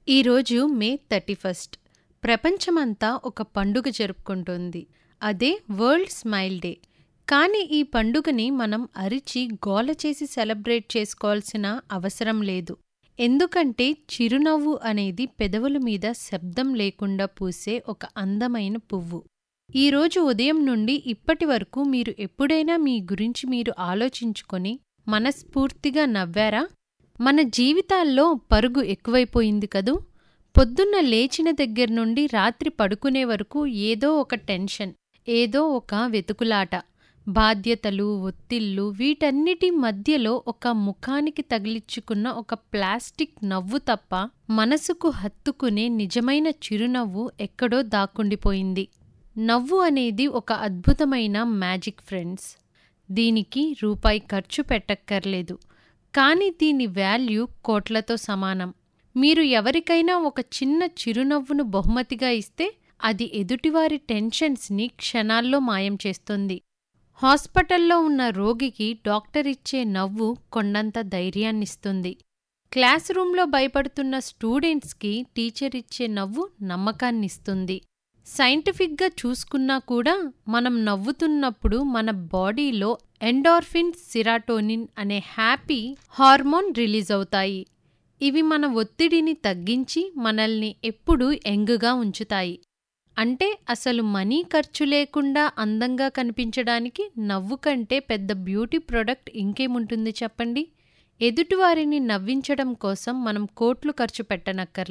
ఈరోజు మే 31 ప్రపంచమంతా ఒక పండుగ జరుపుకుంటోంది. అదే వరల్డ్ స్మైల్ డే. కానీ ఈ పండుగని మనం అరిచి గోల చేసి సెలబ్రేట్ చేసుకోవాల్సిన అవసరం లేదు. ఎందుకంటే చిరునవ్వు అనేది పెదవుల మీద శబ్దం లేకుండా పూసే ఒక అందమైన పువ్వు. ఈరోజు ఉదయం నుండి ఇప్పటి వరకు మీరు ఎప్పుడైనా మీ గురించి మీరు ఆలోచించుకొని మనస్ఫూర్తిగా నవ్వారా? మన జీవితాల్లో పరుగు ఎక్కువైపోయింది కదూ. పొద్దున్న లేచిన దగ్గర్నుండి రాత్రి పడుకునే వరకు ఏదో ఒక టెన్షన్, ఏదో ఒక వెతుకులాట, బాధ్యతలు, ఒత్తిళ్లు, వీటన్నిటి మధ్యలో ఒక ముఖానికి తగిలించుకున్న ఒక ప్లాస్టిక్ నవ్వు తప్ప మనసుకు హత్తుకునే నిజమైన చిరునవ్వు ఎక్కడో దాక్కుండిపోయింది. నవ్వు అనేది ఒక అద్భుతమైన మ్యాజిక్ ఫ్రెండ్స్. దీనికి రూపాయి ఖర్చు పెట్టక్కర్లేదు. కానీ దీని వాల్యూ కోట్లతో సమానం. మీరు ఎవరికైనా ఒక చిన్న చిరునవ్వును బహుమతిగా ఇస్తే అది ఎదుటివారి టెన్షన్స్ని క్షణాల్లో మాయం చేస్తుంది. హాస్పిటల్లో ఉన్న రోగికి డాక్టర్ ఇచ్చే నవ్వు కొండంత ధైర్యాన్నిస్తుంది. క్లాస్ రూంలో భయపడుతున్న స్టూడెంట్స్కి టీచర్ ఇచ్చే నవ్వు నమ్మకాన్నిస్తుంది. సైంటిఫిక్గా చూసుకున్నా కూడా మనం నవ్వుతున్నప్పుడు మన బాడీలో ఎండార్ఫిన్, సిరాటోనిన్ అనే హ్యాపీ హార్మోన్ రిలీజ్ అవుతాయి. ఇవి మన ఒత్తిడిని తగ్గించి మనల్ని ఎప్పుడూ యంగ్గా ఉంచుతాయి. అంటే అసలు మనీ ఖర్చు లేకుండా అందంగా కనిపించడానికి నవ్వు కంటే పెద్ద బ్యూటీ ప్రొడక్ట్ ఇంకేముంటుంది చెప్పండి. ఎదుటివారిని నవ్వించడం కోసం మనం కోట్లు ఖర్చు పెట్టనక్కర్లేదు.